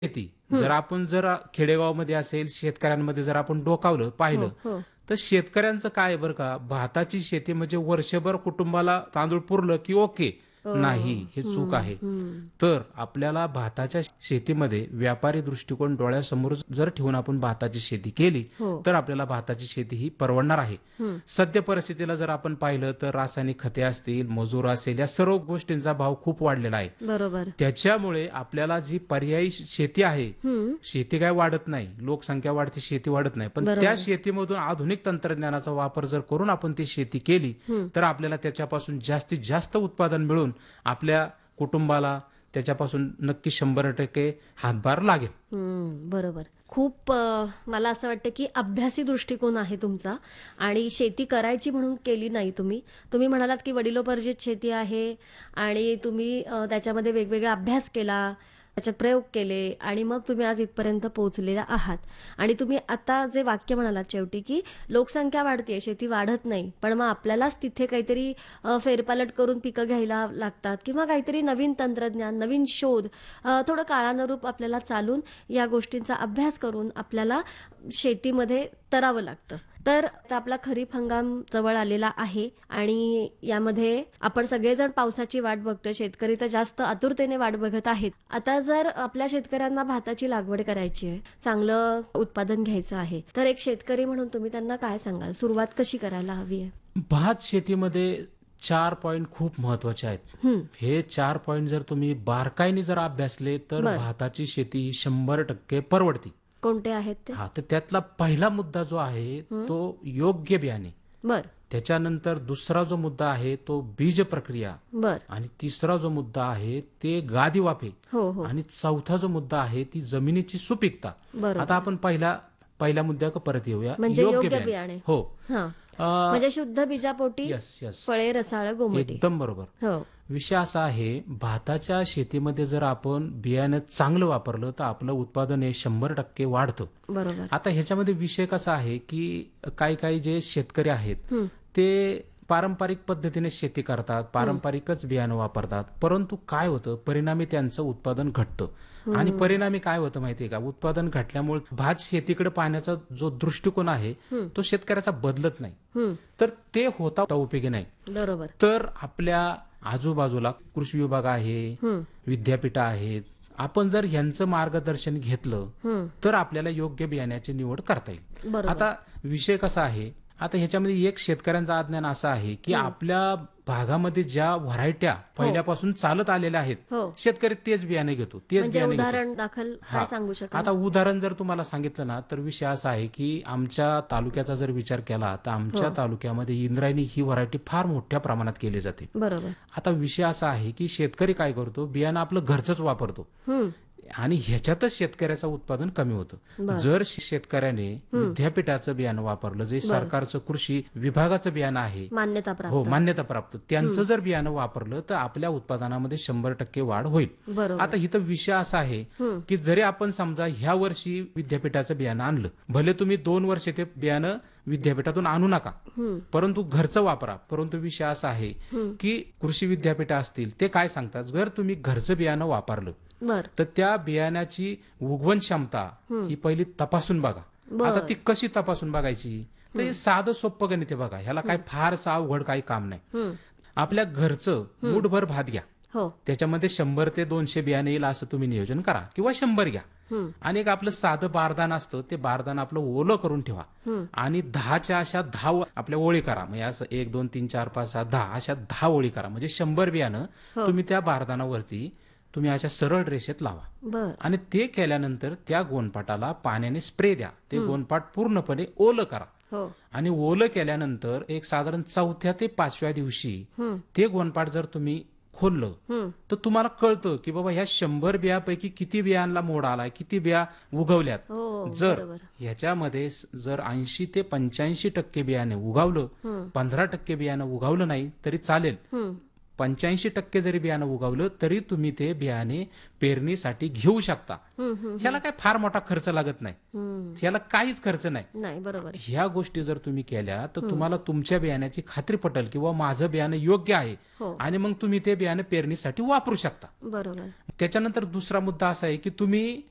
शेती जर खेडेगावामध्ये असेल, शेतकऱ्यांमध्ये जर आपण डोकावलं पाहिलं, हो. तर शेतकऱ्यांचं काय आहे बरं का, भाताची शेती म्हणजे वर्षभर कुटुंबाला तांदूळ पुरलं की ओके. नाही, हे चूक आहे. तर आपल्याला भाताच्या शेतीमध्ये व्यापारी दृष्टिकोन डोळ्यासमोर जर ठेवून आपण भाताची शेती केली, हो. तर आपल्याला भाताची शेती ही परवडणार आहे. सद्य परिस्थितीला जर आपण पाहिलं तर रासायनिक खते असतील, मजूर असेल, या सर्व गोष्टींचा भाव खूप वाढलेला आहे. बरोबर. त्याच्यामुळे आपल्याला जी पर्यायी शेती आहे, शेती काय वाढत नाही, लोकसंख्या वाढते, शेती वाढत नाही, पण त्या शेतीमधून आधुनिक तंत्रज्ञानाचा वापर जर करून आपण ती शेती केली, तर आपल्याला त्याच्यापासून जास्तीत जास्त उत्पादन मिळून आपल्या कुटुंबाला त्याच्यापासून नक्की 100% हातभार लागेल. बरोबर. खूप मला असं वाटतं की अभ्यासी दृष्टिकोन आहे तुमचा आणि शेती करायची म्हणून केली नाही तुम्ही. तुम्ही म्हणालात की वडिलोपार्जित शेती आहे आणि तुम्ही त्याच्यामध्ये वेगवेगळा अभ्यास केला, त्याच्यात प्रयोग केले आणि मग तुम्ही आज इथपर्यंत पोहोचलेला आहात. आणि तुम्ही आता जे वाक्य म्हणालात शेवटी की लोकसंख्या वाढते, शेती वाढत नाही, पण मग आपल्यालाच तिथे काहीतरी फेरपालट करून पिकं घ्यायला लागतात किंवा काहीतरी नवीन तंत्रज्ञान, नवीन शोध, थोडं काळानुरूप आपल्याला चालून या गोष्टींचा अभ्यास करून आपल्याला शेतीमध्ये तरावं लागतं. तर आता आपला खरीप हंगाम जवळ आलेला आहे आणि यामध्ये आपण सगळेजण पावसाची वाट बघतोय. शेतकरी तर जास्त आतुरतेने वाट बघत आहेत. आता जर आपल्या शेतकऱ्यांना भाताची लागवड करायची आहे, चांगलं उत्पादन घ्यायचं आहे, तर एक शेतकरी म्हणून तुम्ही त्यांना काय सांगाल? सुरुवात कशी करायला हवी आहे? भात शेतीमध्ये 4 पॉइंट खूप महत्वाचे आहेत. हे 4 पॉइंट जर तुम्ही बारकाईने जर अभ्यासले तर भाताची शेती 100% परवडती. कोणते आहेत ते? तर त्यातला पहिला मुद्दा जो आहे तो योग्य बियाणे. बर. त्याच्यानंतर दुसरा जो मुद्दा आहे तो बीज प्रक्रिया. बर. आणि तिसरा जो मुद्दा आहे ते गादी वाफे. आणि चौथा जो मुद्दा आहे ती जमिनीची सुपीकता. आता आपण पहिल्या मुद्द्याकडे परत येऊया. म्हणजे योग्य बियाणे. हो. म्हणजे शुद्ध बीजापोटी फळे रसाळ गोमटी. एकदम बरोबर. विषय असा आहे, भाताच्या शेतीमध्ये जर आपण बियाणं चांगलं वापरलं तर आपलं उत्पादन हे 100% वाढतं. बरोबर. आता ह्याच्यामध्ये विषय कसा आहे की काही जे शेतकरी आहेत ते पारंपरिक पद्धतीने शेती करतात, पारंपरिकच बियाणं वापरतात, परंतु काय होतं, परिणामी त्यांचं उत्पादन घटतं. आणि परिणामी काय होतं माहितीये का, उत्पादन घटल्यामुळे भात शेतीकडे पाहण्याचा जो दृष्टिकोन आहे तो शेतकऱ्याचा बदलत नाही, तर ते होता उपयोगी नाही. बरोबर. तर आपल्या आजूबाजूला कृषी विभाग आहे, विद्यापीठ आहेत, आपण जर यांचं मार्गदर्शन घेतलं तर आपल्याला योग्य बियाण्याची निवड करता येईल. आता विषय कसा आहे, आता ह्याच्यामध्ये एक शेतकऱ्यांचा अज्ञान असा आहे की आपल्या भागामध्ये ज्या व्हरायट्या पहिल्यापासून चालत आलेल्या आहेत, शेतकरी तेच बियाणे घेतो, तेच बियाणे घेतो. उदाहरण दाखल काय सांगू शकाल? आता उदाहरण जर तुम्हाला सांगितलं ना तर विषय असा आहे की आमच्या तालुक्याचा जर विचार केला तर आमच्या तालुक्यामध्ये इंद्रायणी ही व्हरायटी फार मोठ्या प्रमाणात केली जाते. बरोबर. आता विषय असा आहे की शेतकरी काय करतो, बियाणं आपलं घरचंच वापरतो आणि ह्याच्यातच शेतकऱ्याचं उत्पादन कमी होतं. जर शेतकऱ्याने विद्यापीठाचं बियाणं वापरलं, जे सरकारचं कृषी विभागाचं बियाणं आहे, मान्यता प्राप्त, त्यांचं जर बियाणं वापरलं तर आपल्या उत्पादनामध्ये 100% वाढ होईल. आता इथं विषय असा आहे की जरी आपण समजा ह्या वर्षी विद्यापीठाचं बियाणं आणलं, भले तुम्ही 2 वर्ष ते बियाणं विद्यापीठातून आणू नका, परंतु घरचं वापरा. परंतु विषय असा आहे की कृषी विद्यापीठ असतील ते काय सांगतात, जर तुम्ही घरचं बियाणं वापरलं तर त्या बियाण्याची उगवण क्षमता ही पहिली तपासून बघा. आता ती कशी तपासून बघायची, तर हे साधं सोपं गणित आहे बघा, ह्याला काय फारसं अवघड काही काम नाही. आपल्या घरचं मूठभर भात घ्या, त्याच्यामध्ये 100 ते 200 बियाणे येईल असं तुम्ही नियोजन करा, किंवा 100 घ्या. आणि एक आपलं साधं बारदान असतं, ते बारदान आपलं ओलं करून ठेवा आणि 10च्या अशा 10 आपल्या ओळी करा. म्हणजे असं 1 2 3 4 5 6 10 अशा 10 ओळी करा. म्हणजे 100 बियाणं तुम्ही त्या बारदानावरती तुम्ही अशा सरळ रेषेत लावा. आणि ते केल्यानंतर त्या गोणपाटाला पाण्याने स्प्रे द्या. ते गोणपाट पूर्णपणे ओलं करा. आणि ओलं केल्यानंतर एक साधारण 4थ्या ते 5व्या दिवशी ते गोणपाट जर तुम्ही खोललं तर तुम्हाला कळतं की बाबा ह्या 100 बियापैकी किती बियांना मोड आलाय, किती बिया उगवल्यात. जर ह्याच्यामध्ये जर 80 ते 85% बियाणे उगवलं, 15% बियाणं उगवलं नाही तरी चालेल, 85% जरी बियाणं उगवलं तरी तुम्ही ते बियाणे पेरणीसाठी घेऊ शकता. ह्याला काय फार मोठा खर्च लागत नाही, ह्याला काहीच खर्च नाही. बरोबर. ह्या गोष्टी जर तुम्ही केल्या तर तुम्हाला तुमच्या बियाण्याची खात्री पटेल किंवा माझं बियाणं योग्य आहे, आणि मग तुम्ही ते बियाणं पेरणीसाठी वापरू शकता. बरोबर. त्याच्यानंतर दुसरा मुद्दा असा आहे की तुम्ही